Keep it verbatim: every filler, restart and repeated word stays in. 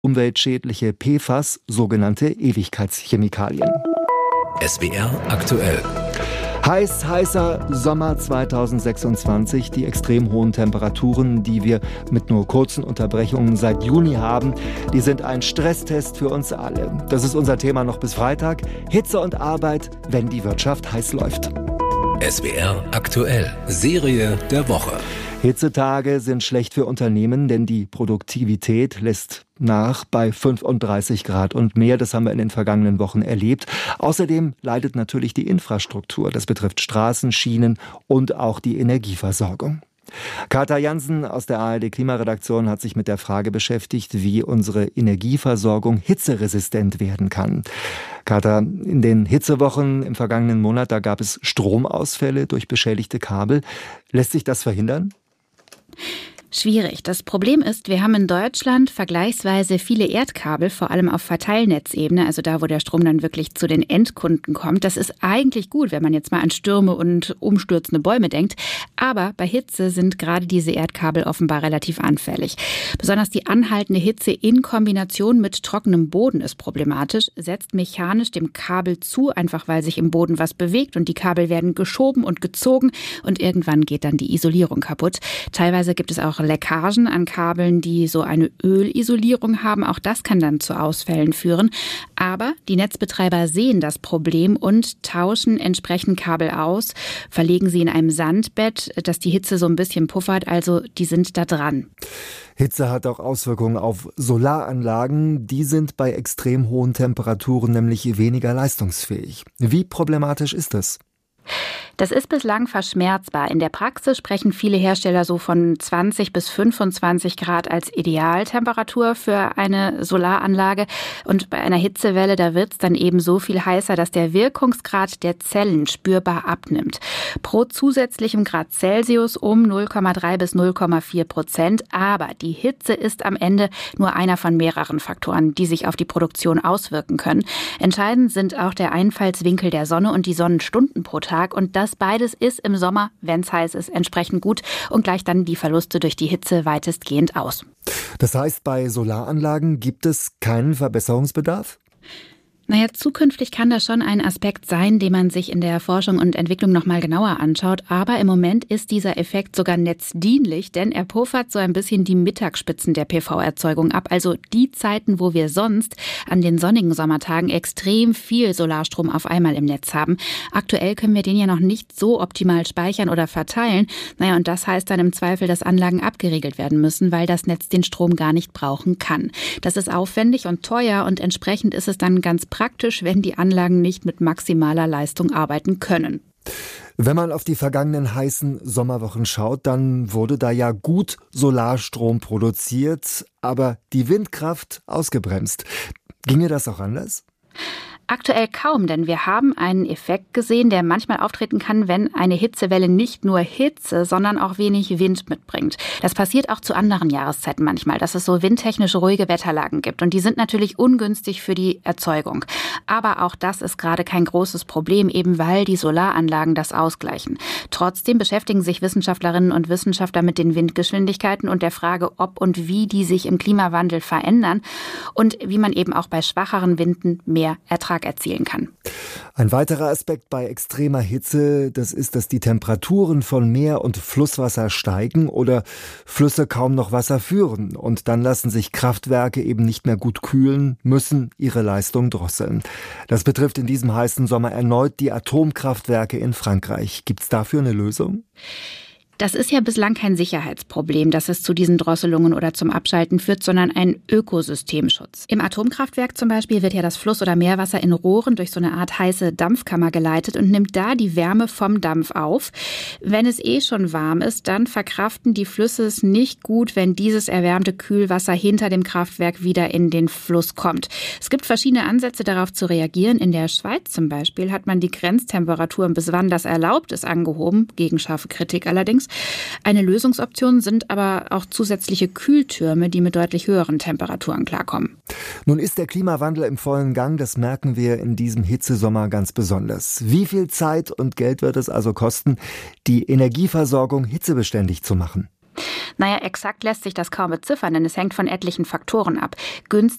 umweltschädliche P F A S, sogenannte Ewigkeitschemikalien. S W R aktuell. Heiß, heißer Sommer zweitausendsechsundzwanzig. Die extrem hohen Temperaturen, die wir mit nur kurzen Unterbrechungen seit Juni haben, die sind ein Stresstest für uns alle. Das ist unser Thema noch bis Freitag. Hitze und Arbeit, wenn die Wirtschaft heiß läuft. S W R aktuell. Serie der Woche. Hitzetage sind schlecht für Unternehmen, denn die Produktivität lässt nach bei fünfunddreißig Grad und mehr. Das haben wir in den vergangenen Wochen erlebt. Außerdem leidet natürlich die Infrastruktur. Das betrifft Straßen, Schienen und auch die Energieversorgung. Katha Jansen aus der A R D-Klimaredaktion hat sich mit der Frage beschäftigt, wie unsere Energieversorgung hitzeresistent werden kann. Katha, in den Hitzewochen im vergangenen Monat, da gab es Stromausfälle durch beschädigte Kabel. Lässt sich das verhindern? Schwierig. Das Problem ist, wir haben in Deutschland vergleichsweise viele Erdkabel, vor allem auf Verteilnetzebene, also da, wo der Strom dann wirklich zu den Endkunden kommt. Das ist eigentlich gut, wenn man jetzt mal an Stürme und umstürzende Bäume denkt. Aber bei Hitze sind gerade diese Erdkabel offenbar relativ anfällig. Besonders die anhaltende Hitze in Kombination mit trockenem Boden ist problematisch, setzt mechanisch dem Kabel zu, einfach weil sich im Boden was bewegt und die Kabel werden geschoben und gezogen und irgendwann geht dann die Isolierung kaputt. Teilweise gibt es auch Leckagen an Kabeln, die so eine Ölisolierung haben. Auch das kann dann zu Ausfällen führen. Aber die Netzbetreiber sehen das Problem und tauschen entsprechend Kabel aus, verlegen sie in einem Sandbett, das die Hitze so ein bisschen puffert. Also die sind da dran. Hitze hat auch Auswirkungen auf Solaranlagen. Die sind bei extrem hohen Temperaturen nämlich weniger leistungsfähig. Wie problematisch ist das? Das ist bislang verschmerzbar. In der Praxis sprechen viele Hersteller so von zwanzig bis fünfundzwanzig Grad als Idealtemperatur für eine Solaranlage. Und bei einer Hitzewelle, da wird es dann eben so viel heißer, dass der Wirkungsgrad der Zellen spürbar abnimmt. Pro zusätzlichem Grad Celsius um null Komma drei bis null Komma vier Prozent. Aber die Hitze ist am Ende nur einer von mehreren Faktoren, die sich auf die Produktion auswirken können. Entscheidend sind auch der Einfallswinkel der Sonne und die Sonnenstunden pro Tag. Und das beides ist im Sommer, wenn es heiß ist, entsprechend gut und gleicht dann die Verluste durch die Hitze weitestgehend aus. Das heißt, bei Solaranlagen gibt es keinen Verbesserungsbedarf? Naja, zukünftig kann das schon ein Aspekt sein, den man sich in der Forschung und Entwicklung noch mal genauer anschaut. Aber im Moment ist dieser Effekt sogar netzdienlich, denn er puffert so ein bisschen die Mittagsspitzen der P V-Erzeugung ab. Also die Zeiten, wo wir sonst an den sonnigen Sommertagen extrem viel Solarstrom auf einmal im Netz haben. Aktuell können wir den ja noch nicht so optimal speichern oder verteilen. Naja, und das heißt dann im Zweifel, dass Anlagen abgeriegelt werden müssen, weil das Netz den Strom gar nicht brauchen kann. Das ist aufwendig und teuer und entsprechend ist es dann ganz praktisch, praktisch, wenn die Anlagen nicht mit maximaler Leistung arbeiten können. Wenn man auf die vergangenen heißen Sommerwochen schaut, dann wurde da ja gut Solarstrom produziert, aber die Windkraft ausgebremst. Ginge das auch anders? Aktuell kaum, denn wir haben einen Effekt gesehen, der manchmal auftreten kann, wenn eine Hitzewelle nicht nur Hitze, sondern auch wenig Wind mitbringt. Das passiert auch zu anderen Jahreszeiten manchmal, dass es so windtechnisch ruhige Wetterlagen gibt. Und die sind natürlich ungünstig für die Erzeugung. Aber auch das ist gerade kein großes Problem, eben weil die Solaranlagen das ausgleichen. Trotzdem beschäftigen sich Wissenschaftlerinnen und Wissenschaftler mit den Windgeschwindigkeiten und der Frage, ob und wie die sich im Klimawandel verändern und wie man eben auch bei schwacheren Winden mehr Ertrag erzielen kann. Ein weiterer Aspekt bei extremer Hitze, das ist, dass die Temperaturen von Meer- und Flusswasser steigen oder Flüsse kaum noch Wasser führen. Und dann lassen sich Kraftwerke eben nicht mehr gut kühlen, müssen ihre Leistung drosseln. Das betrifft in diesem heißen Sommer erneut die Atomkraftwerke in Frankreich. Gibt es dafür eine Lösung? Das ist ja bislang kein Sicherheitsproblem, dass es zu diesen Drosselungen oder zum Abschalten führt, sondern ein Ökosystemschutz. Im Atomkraftwerk zum Beispiel wird ja das Fluss- oder Meerwasser in Rohren durch so eine Art heiße Dampfkammer geleitet und nimmt da die Wärme vom Dampf auf. Wenn es eh schon warm ist, dann verkraften die Flüsse es nicht gut, wenn dieses erwärmte Kühlwasser hinter dem Kraftwerk wieder in den Fluss kommt. Es gibt verschiedene Ansätze, darauf zu reagieren. In der Schweiz zum Beispiel hat man die Grenztemperaturen, bis wann das erlaubt ist, angehoben, gegen scharfe Kritik allerdings. Eine Lösungsoption sind aber auch zusätzliche Kühltürme, die mit deutlich höheren Temperaturen klarkommen. Nun ist der Klimawandel im vollen Gang, das merken wir in diesem Hitzesommer ganz besonders. Wie viel Zeit und Geld wird es also kosten, die Energieversorgung hitzebeständig zu machen? Naja, exakt lässt sich das kaum beziffern, denn es hängt von etlichen Faktoren ab. Günstig